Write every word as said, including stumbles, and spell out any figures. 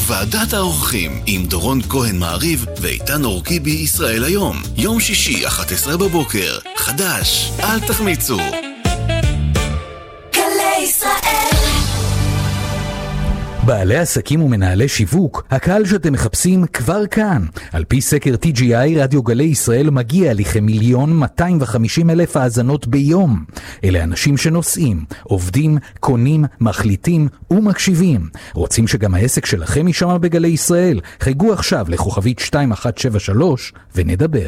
ועדת האורחים עם דורון כהן מעריב ואיתן אורקיבי ישראל היום. יום שישי אחת עשרה בבוקר. חדש, אל תחמיצו. גלי ישראל. בעלי עסקים ומנהלי שיווק, הקהל שאתם מחפשים כבר כאן. על פי סקר טי ג'י איי, רדיו גלי ישראל מגיע לכמיליון מאתיים וחמישים אלף האזנות ביום. אלה אנשים שנוסעים, עובדים, קונים, מחליטים ומקשיבים. רוצים שגם העסק שלכם יישמע בגלי ישראל? חייגו עכשיו לכוכבית שתיים אחת שבע שלוש ונדבר.